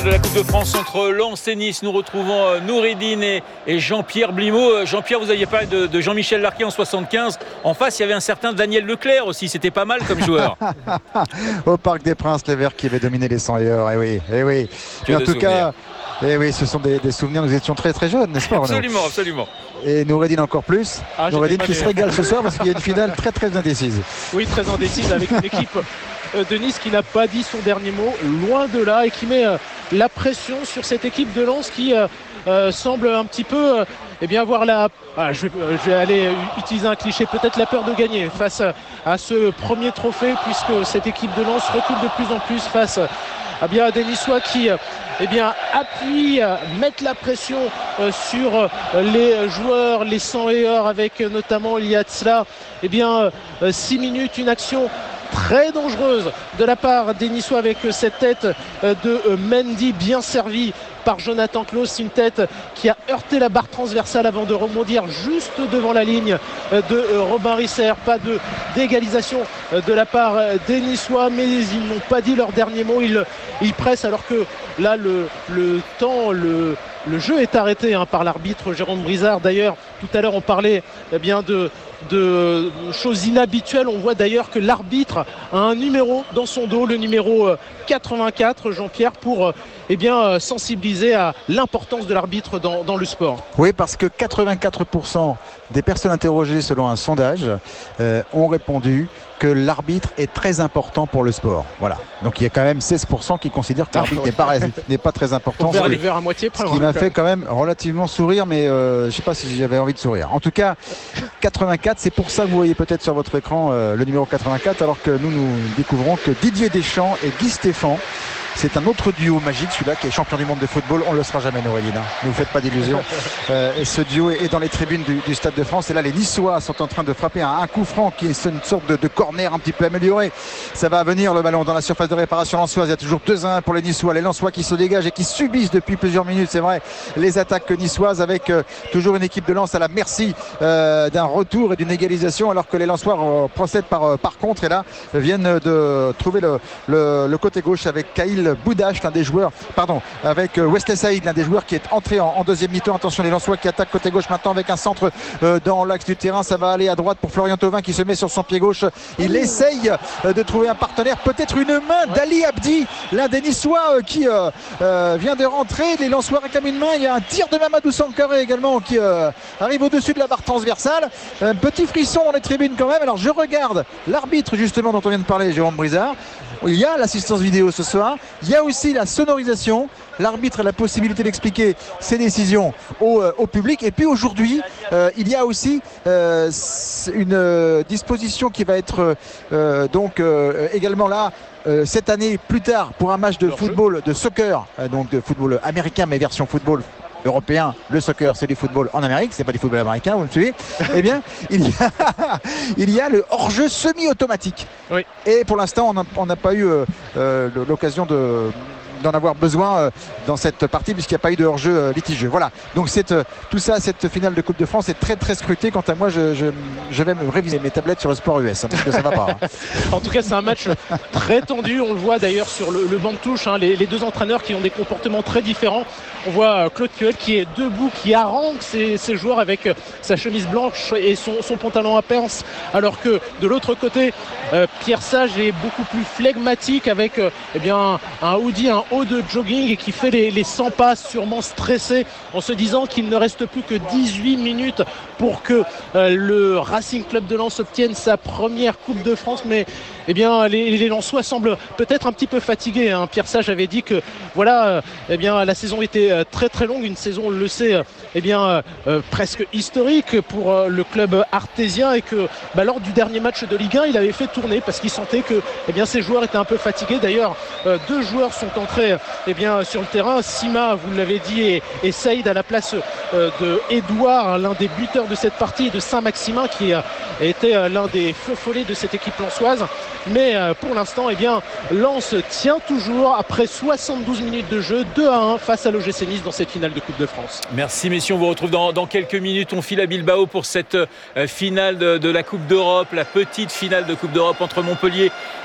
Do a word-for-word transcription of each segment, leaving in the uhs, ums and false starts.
De la Coupe de France entre Lens et Nice, nous retrouvons Noureddine et, et Jean-Pierre Blimaud. Jean-Pierre, vous aviez parlé de, de Jean-Michel Larquet en soixante-quinze. En face, il y avait un certain Daniel Leclerc aussi. C'était pas mal comme joueur. Au Parc des Princes, les Verts qui avaient dominé les cent et heures. Et oui, et oui. Mais en tout souvenirs. cas, et oui, ce sont des, des souvenirs. Nous étions très très jeunes, n'est-ce pas, Renaud? Absolument, absolument. Et Noureddine encore plus. Ah, Noureddine qui se régale ce soir parce qu'il y a une finale très très indécise. Oui, très indécise avec une équipe de Nice qui n'a pas dit son dernier mot, loin de là, et qui met euh, la pression sur cette équipe de Lens qui euh, euh, semble un petit peu euh, eh bien, avoir la... Ah, je, vais, je vais aller utiliser un cliché, peut-être la peur de gagner face à, à ce premier trophée, puisque cette équipe de Lens recule de plus en plus face à, bien, à des Niçois qui... Eh bien, appuient, euh, mettent la pression euh, sur euh, les joueurs, les cent et heures, avec euh, notamment, il y a de cela, eh bien, euh, six minutes, une action très dangereuse de la part des Niçois avec cette tête de Mendy bien servie par Jonathan Klaus, une tête qui a heurté la barre transversale avant de rebondir juste devant la ligne de Robin Risser. Pas de d'égalisation de la part des Niçois, mais ils n'ont pas dit leur dernier mot. Ils, ils pressent alors que là le, le temps, le, le jeu est arrêté hein, par l'arbitre Jérôme Brizard. D'ailleurs, tout à l'heure on parlait eh bien, de de choses inhabituelles. On voit d'ailleurs que l'arbitre a un numéro dans son dos, le numéro quatre-vingt-quatre, Jean-Pierre, pour eh bien, sensibiliser à l'importance de l'arbitre dans, dans le sport. Oui, parce que quatre-vingt-quatre pour cent des personnes interrogées selon un sondage euh, ont répondu que l'arbitre est très important pour le sport. Voilà. Donc il y a quand même seize pour cent qui considèrent que l'arbitre n'est pas, n'est pas très important. Faire les verres à moitié ce qui m'a fait quand même relativement sourire, mais euh, je ne sais pas si j'avais envie de sourire. En tout cas, quatre-vingt-quatre, c'est pour ça que vous voyez peut-être sur votre écran euh, le numéro quatre-vingt-quatre, alors que nous, nous découvrons que Didier Deschamps et Guy Stéphane, c'est un autre duo magique, celui-là qui est champion du monde de football. On ne le sera jamais, Noureddine. Hein. Ne vous faites pas d'illusions. Euh, et ce duo est dans les tribunes du, du Stade de France. Et là, les Niçois sont en train de frapper un, un coup franc qui est une sorte de, de corner un petit peu amélioré. Ça va venir le ballon dans la surface de réparation lensoise. Il y a toujours deux à un pour les Niçois. Les Lensois qui se dégagent et qui subissent depuis plusieurs minutes, c'est vrai, les attaques niçoises avec euh, toujours une équipe de Lens à la merci euh, d'un retour et d'une égalisation, alors que les Lensois euh, procèdent par, euh, par contre et là viennent de trouver le, le, le côté gauche avec Kyle Boudache, l'un des joueurs, pardon, avec Wesley Saïd, l'un des joueurs qui est entré en, en deuxième mi-temps. Attention, les Lensois qui attaquent côté gauche maintenant avec un centre euh, dans l'axe du terrain. Ça va aller à droite pour Florian Thauvin qui se met sur son pied gauche. Il essaye euh, de trouver un partenaire, peut-être une main d'Ali Abdi, l'un des Niçois euh, qui euh, euh, vient de rentrer. Les Lensois réclament une main. Il y a un tir de Mamadou Sankaré également qui euh, arrive au-dessus de la barre transversale. Un petit frisson dans les tribunes quand même. Alors je regarde l'arbitre justement dont on vient de parler, Jérôme Brizard. Il y a l'assistance vidéo ce soir, il y a aussi la sonorisation, l'arbitre a la possibilité d'expliquer ses décisions au, euh, au public. Et puis aujourd'hui, euh, il y a aussi euh, une euh, disposition qui va être euh, donc euh, également là euh, cette année plus tard pour un match de football, de soccer, euh, donc de football américain mais version football européen. Le soccer, c'est du football en Amérique, c'est pas du football américain, vous me suivez? Eh bien, il y a, il y a le hors-jeu semi-automatique. Oui. Et pour l'instant, on n'a pas eu euh, euh, l'occasion de d'en avoir besoin euh, dans cette partie puisqu'il n'y a pas eu de hors-jeu euh, litigieux. Voilà, donc c'est, euh, tout ça, cette finale de Coupe de France est très très scrutée. Quant à moi, je, je, je vais me réviser mes tablettes sur le sport U S hein, parce que ça va pas. Hein. En tout cas, c'est un match très tendu. On le voit d'ailleurs sur le, le banc de touche, hein, les, les deux entraîneurs qui ont des comportements très différents. On voit Claude Puel qui est debout, qui harangue ses, ses joueurs avec sa chemise blanche et son, son pantalon à pince, alors que de l'autre côté, euh, Pierre Sage est beaucoup plus flegmatique avec euh, eh bien, un hoodie, un haut de jogging et qui fait les, les cent pas, sûrement stressé, en se disant qu'il ne reste plus que dix-huit minutes pour que euh, le Racing Club de Lens obtienne sa première Coupe de France. Mais eh bien, les, les Lensois semblent peut-être un petit peu fatigués. Hein. Pierre Sage avait dit que voilà, euh, eh bien, la saison était euh, très très longue, une saison, on le sait, euh, eh bien, euh, presque historique pour euh, le club artésien, et que bah, lors du dernier match de Ligue un, il avait fait tourner parce qu'il sentait que eh bien, ses joueurs étaient un peu fatigués. D'ailleurs, euh, deux joueurs sont entrés eh bien, sur le terrain, Sima, vous l'avez dit, et, et Saïd à la place euh, de Edouard, l'un des buteurs de cette partie, et de Saint-Maximin qui euh, était euh, l'un des feux follets de cette équipe lensoise. Mais euh, pour l'instant, eh bien, Lens tient toujours après soixante-douze minutes de jeu, deux à un face à l'O G C Nice dans cette finale de Coupe de France. Merci messieurs, on vous retrouve dans, dans quelques minutes. On file à Bilbao pour cette euh, finale de, de la Coupe d'Europe, la petite finale de Coupe d'Europe entre Montpellier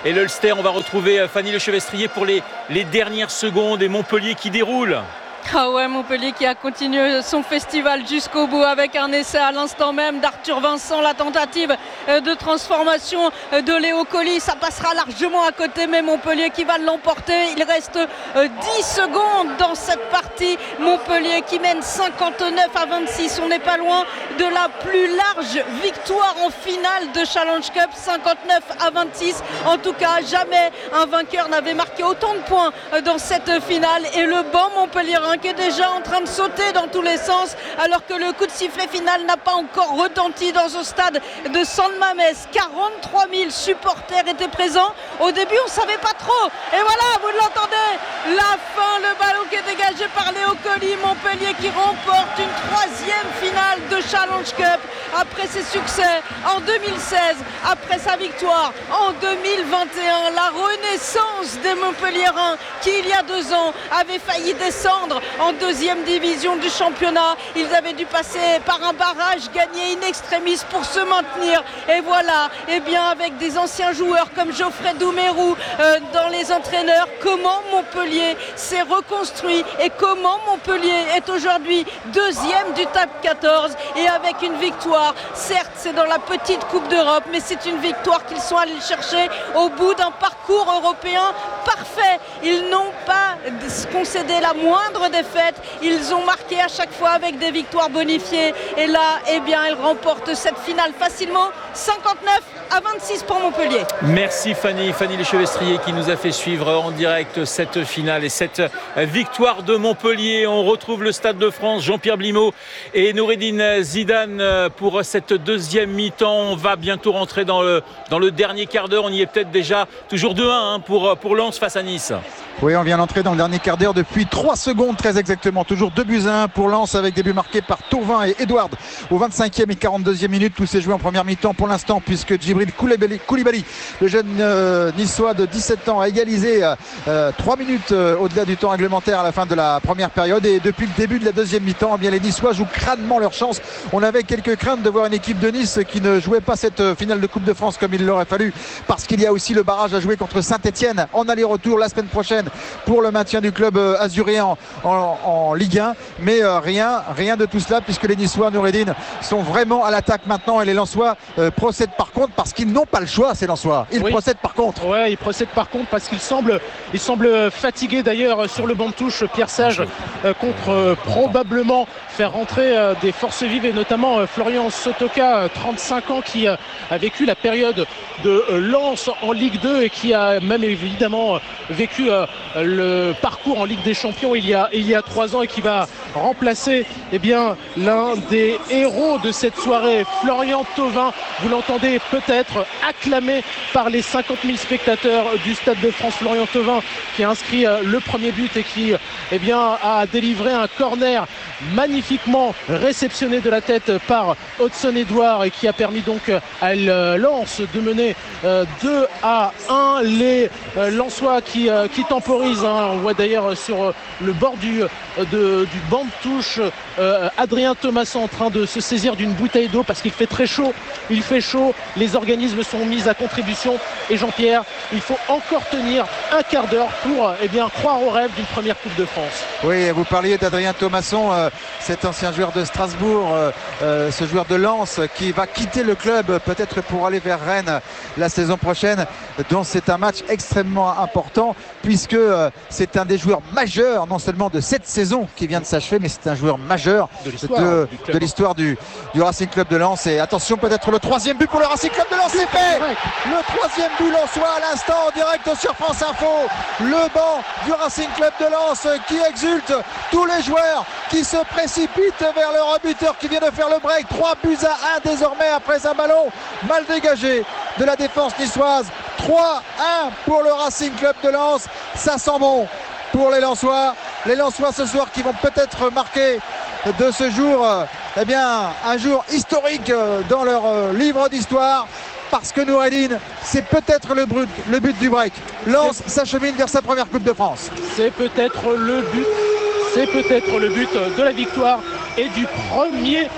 et l'Ulster. On va retrouver Fanny Lechevestrier pour les, les dernières secondes et Montpellier qui déroule. Ah ouais, Montpellier qui a continué son festival jusqu'au bout avec un essai à l'instant même d'Arthur Vincent, la tentative de transformation de Léo Colli, ça passera largement à côté, mais Montpellier qui va l'emporter. Il reste dix secondes dans cette partie. Montpellier qui mène cinquante-neuf à vingt-six, on n'est pas loin de la plus large victoire en finale de Challenge Cup, cinquante-neuf à vingt-six. En tout cas, jamais un vainqueur n'avait marqué autant de points dans cette finale, et le banc montpelliérain qui est déjà en train de sauter dans tous les sens alors que le coup de sifflet final n'a pas encore retenti dans ce stade de San Mamés. quarante-trois mille supporters étaient présents. Au début, on ne savait pas trop. Et voilà, vous l'entendez, la fin, le ballon qui est dégagé par Léo Colli. Montpellier qui remporte une troisième finale de Challenge Cup après ses succès en deux mille seize, après sa victoire en deux mille vingt et un. La renaissance des Montpelliérains qui, il y a deux ans, avaient failli descendre en deuxième division du championnat. Ils avaient dû passer par un barrage gagné in extremis pour se maintenir. Et voilà, et bien avec des anciens joueurs comme Geoffrey Doumerou euh, dans les entraîneurs, comment Montpellier s'est reconstruit et comment Montpellier est aujourd'hui deuxième du top quatorze et avec une victoire. Certes, c'est dans la petite Coupe d'Europe, mais c'est une victoire qu'ils sont allés chercher au bout d'un parcours européen parfait. Ils n'ont pas concédé la moindre défaite, ils ont marqué à chaque fois avec des victoires bonifiées, et là, eh bien, ils remportent cette finale facilement, cinquante-neuf à vingt-six pour Montpellier. Merci Fanny, Fanny Lechevestrier qui nous a fait suivre en direct cette finale et cette victoire de Montpellier. On retrouve le Stade de France, Jean-Pierre Blimaud et Noureddine Zidane pour cette deuxième mi-temps. On va bientôt rentrer dans le, dans le dernier quart d'heure, on y est peut-être déjà, toujours deux un hein, pour, pour Lens face à Nice. Oui, on vient d'entrer dans le dernier quart d'heure depuis trois secondes très exactement. Toujours deux buts à un pour Lens avec des buts marqués par Tourvin et Edouard au vingt-cinquième et quarante-deuxième minute. Tout s'est joué en première mi-temps pour l'instant puisque Djibril Koulibaly, Koulibaly le jeune euh, niçois de dix-sept ans, a égalisé euh, trois minutes euh, au-delà du temps réglementaire à la fin de la première période. Et depuis le début de la deuxième mi-temps, eh bien, les Niçois jouent crânement leur chance. On avait quelques craintes de voir une équipe de Nice qui ne jouait pas cette euh, finale de Coupe de France comme il l'aurait fallu, parce qu'il y a aussi le barrage à jouer contre Saint-Etienne en aller-retour la semaine prochaine pour le maintien du club azuréen en, en, en Ligue un, mais euh, rien, rien de tout cela puisque les Niçois, Noureddine, sont vraiment à l'attaque maintenant, et les Lensois euh, procèdent par contre parce qu'ils n'ont pas le choix. Ces Lensois, ils oui. procèdent par contre. Ouais, ils procèdent par contre parce qu'ils semblent, ils semblent fatigués d'ailleurs sur le banc de touche. Pierre Sage euh, contre euh, probablement faire rentrer euh, des forces vives, et notamment euh, Florian Sotoka, euh, trente-cinq ans, qui euh, a vécu la période de euh, Lens en Ligue deux et qui a même évidemment euh, vécu euh, le parcours en Ligue des Champions il y a, il y a trois ans, et qui va remplacer eh bien, l'un des héros de cette soirée, Florian Thauvin. Vous l'entendez peut-être, acclamé par les cinquante mille spectateurs du Stade de France. Florian Thauvin qui a inscrit euh, le premier but et qui eh bien, a délivré un corner magnifiquement réceptionné de la tête par Hudson Edouard, et qui a permis donc à Lens de mener euh, deux à un. Les euh, Lensois qui, euh, qui temporisent, hein. On voit d'ailleurs sur le bord du, de, du banc de touche euh, Adrien Thomasson en train de se saisir d'une bouteille d'eau parce qu'il fait très chaud. Il fait chaud, les organismes sont mis à contribution, et Jean-Pierre, il faut encore tenir un quart d'heure pour eh bien, croire au rêve d'une première Coupe de France. Oui, vous parliez d'Adrien Thomasson, euh, cet ancien joueur de Strasbourg, euh, euh, ce joueur de Lens qui va quitter le club peut-être pour aller vers Rennes la saison prochaine. Donc c'est un match extrêmement important puisque euh, c'est un des joueurs majeurs, non seulement de cette saison qui vient de s'achever, mais c'est un joueur majeur de l'histoire, de, de l'histoire du, du Racing Club de Lens. Et attention, peut-être le troisième but pour le Racing Club de Lens, c'est fait. Le troisième but lensois à l'instant en direct sur France Info. Le banc du Racing Club de Lens qui exulte, tous les joueurs qui se précipitent vers le rebuteur qui vient de faire le break. Trois buts à un désormais après un ballon mal dégagé de la défense niçoise. trois un pour le Racing Club de Lens. Ça sent bon pour les Lensois. Les Lensois ce soir qui vont peut-être marquer de ce jour eh bien, un jour historique dans leur livre d'histoire. Parce que Noureddine, c'est peut-être le but, le but du break. Lens s'achemine vers sa première Coupe de France. C'est peut-être le but, c'est peut-être le but de la victoire et du premier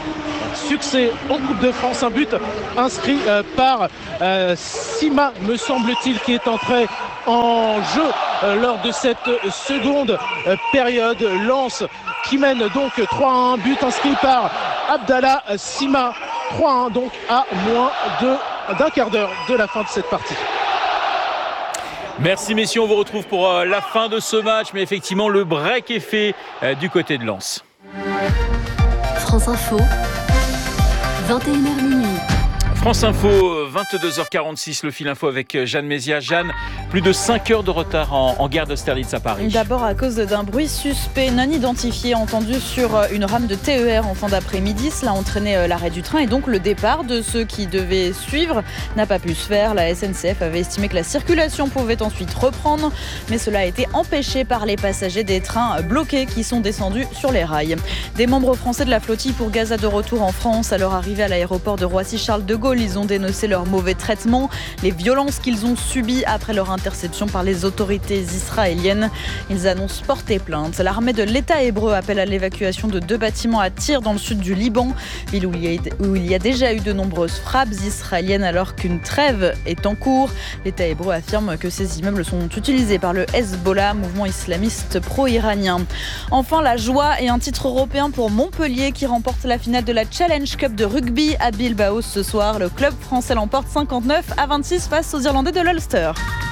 succès en Coupe de France. Un but inscrit euh, par euh, Sima, me semble-t-il, qui est entré en jeu euh, lors de cette seconde euh, période. Lens qui mène donc trois à un, but inscrit par Abdallah Sima. trois à un donc à moins de, d'un quart d'heure de la fin de cette partie. Merci messieurs, on vous retrouve pour euh, la fin de ce match, mais effectivement le break est fait euh, du côté de Lens. France Info, vingt et une heures minuit. France Info, vingt-deux heures quarante-six, le fil info avec Jeanne Mézia. Jeanne, plus de cinq heures de retard en, en gare d'Austerlitz à Paris. D'abord à cause d'un bruit suspect non identifié entendu sur une rame de T E R en fin d'après-midi. Cela a entraîné l'arrêt du train et donc le départ de ceux qui devaient suivre n'a pas pu se faire. La S N C F avait estimé que la circulation pouvait ensuite reprendre, mais cela a été empêché par les passagers des trains bloqués qui sont descendus sur les rails. Des membres français de la flottille pour Gaza de retour en France à leur arrivée à l'aéroport de Roissy-Charles de Gaulle. Ils ont dénoncé leur mauvais traitement, les violences qu'ils ont subies après leur interception par les autorités israéliennes. Ils annoncent porter plainte. L'armée de l'État hébreu appelle à l'évacuation de deux bâtiments à Tyr dans le sud du Liban, ville où il y a, où il y a déjà eu de nombreuses frappes israéliennes alors qu'une trêve est en cours. L'État hébreu affirme que ces immeubles sont utilisés par le Hezbollah, mouvement islamiste pro-iranien. Enfin, la joie et un titre européen pour Montpellier qui remporte la finale de la Challenge Cup de rugby à Bilbao ce soir. Le club français l'emporte cinquante-neuf à vingt-six face aux Irlandais de l'Ulster.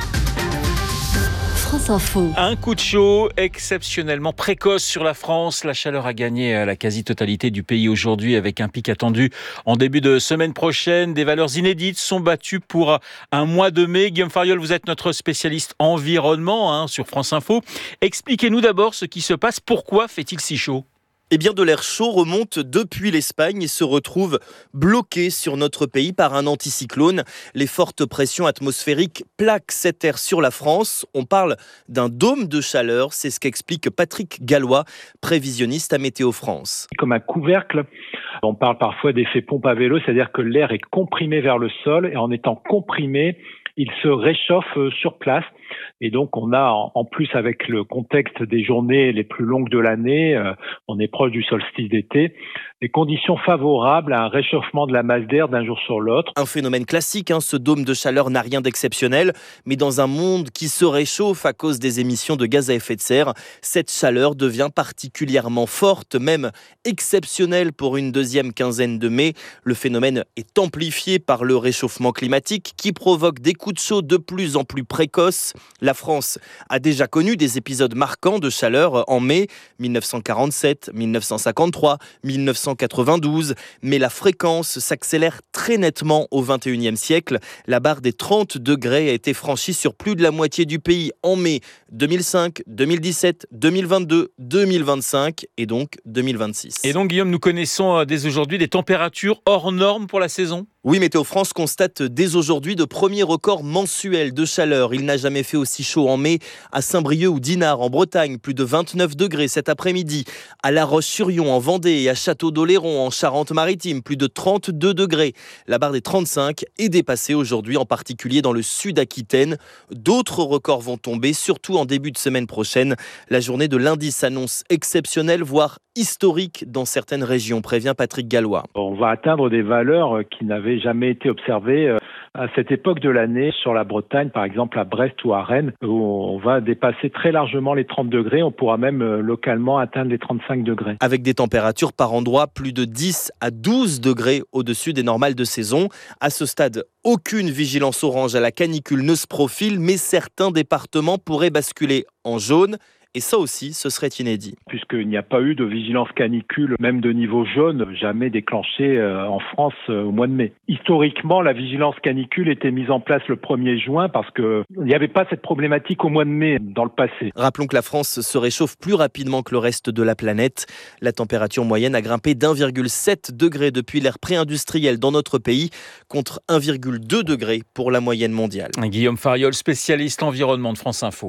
France Info. Un coup de chaud exceptionnellement précoce sur la France. La chaleur a gagné la quasi-totalité du pays aujourd'hui avec un pic attendu en début de semaine prochaine. Des valeurs inédites sont battues pour un mois de mai. Guillaume Fariol, vous êtes notre spécialiste environnement hein, sur France Info. Expliquez-nous d'abord ce qui se passe. Pourquoi fait-il si chaud ? Eh bien, de l'air chaud remonte depuis l'Espagne et se retrouve bloqué sur notre pays par un anticyclone. Les fortes pressions atmosphériques plaquent cet air sur la France. On parle d'un dôme de chaleur, c'est ce qu'explique Patrick Gallois, prévisionniste à Météo France. Comme un couvercle, on parle parfois d'effet pompe à vélo, c'est-à-dire que l'air est comprimé vers le sol et en étant comprimé, il se réchauffe sur place. Et donc, on a, en plus, avec le contexte des journées les plus longues de l'année, euh, on est proche du solstice d'été, des conditions favorables à un réchauffement de la masse d'air d'un jour sur l'autre. Un phénomène classique, hein, ce dôme de chaleur n'a rien d'exceptionnel, mais dans un monde qui se réchauffe à cause des émissions de gaz à effet de serre, cette chaleur devient particulièrement forte, même exceptionnelle pour une deuxième quinzaine de mai. Le phénomène est amplifié par le réchauffement climatique qui provoque des coups de chaud de plus en plus précoces. La France a déjà connu des épisodes marquants de chaleur en mai dix-neuf cent quarante-sept, dix-neuf cent cinquante-trois, dix-neuf cent quatre-vingt-douze, mais la fréquence s'accélère très nettement au vingt et unième siècle. La barre des trente degrés a été franchie sur plus de la moitié du pays en mai deux mille cinq, deux mille dix-sept, deux mille vingt-deux, deux mille vingt-cinq et donc deux mille vingt-six. Et donc Guillaume, nous connaissons dès aujourd'hui des températures hors normes pour la saison ? Oui, Météo France constate dès aujourd'hui de premiers records mensuels de chaleur. Il n'a jamais fait aussi chaud en mai à Saint-Brieuc ou Dinard en Bretagne, plus de vingt-neuf degrés cet après-midi. À La Roche-sur-Yon en Vendée et à Château-d'Oléron en Charente-Maritime, plus de trente-deux degrés. La barre des trente-cinq est dépassée aujourd'hui, en particulier dans le sud Aquitaine. D'autres records vont tomber, surtout en début de semaine prochaine. La journée de lundi s'annonce exceptionnelle, voire historique dans certaines régions, prévient Patrick Gallois. On va atteindre des valeurs qui n'avaient jamais été observées à cette époque de l'année sur la Bretagne, par exemple à Brest ou à Rennes, où on va dépasser très largement les trente degrés. On pourra même localement atteindre les trente-cinq degrés. Avec des températures par endroit plus de dix à douze degrés au-dessus des normales de saison. À ce stade, aucune vigilance orange à la canicule ne se profile, mais certains départements pourraient basculer en jaune. Et ça aussi, ce serait inédit. Puisqu'il n'y a pas eu de vigilance canicule, même de niveau jaune, jamais déclenchée en France au mois de mai. Historiquement, la vigilance canicule était mise en place le premier juin parce qu'il n'y avait pas cette problématique au mois de mai dans le passé. Rappelons que la France se réchauffe plus rapidement que le reste de la planète. La température moyenne a grimpé d'un virgule sept degré depuis l'ère pré-industrielle dans notre pays, contre un virgule deux degré pour la moyenne mondiale. Guillaume Fariol, spécialiste environnement de France Info.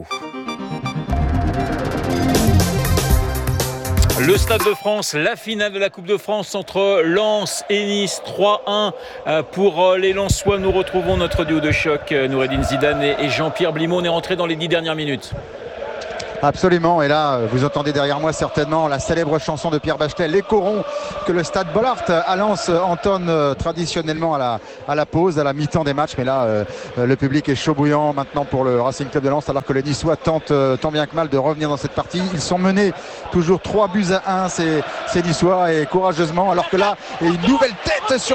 Le Stade de France, la finale de la Coupe de France entre Lens et Nice, trois un pour les Lensois. Nous retrouvons notre duo de choc, Noureddine Zidane et Jean-Pierre Blimaud. On est rentré dans les dix dernières minutes. Absolument, et là vous entendez derrière moi certainement la célèbre chanson de Pierre Bachelet, les corons que le stade Bollaert à Lens entonne euh, traditionnellement à la, à la pause, à la mi-temps des matchs, mais là euh, le public est chaud bouillant maintenant pour le Racing Club de Lens, alors que les Niçois tentent euh, tant bien que mal de revenir dans cette partie. Ils sont menés toujours trois buts à un, ces, ces Niçois, et courageusement, alors que là, une nouvelle tête sur